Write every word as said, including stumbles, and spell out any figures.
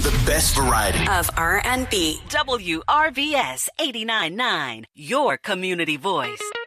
The best variety of R and B. W R V S eighty-nine point nine, your community voice.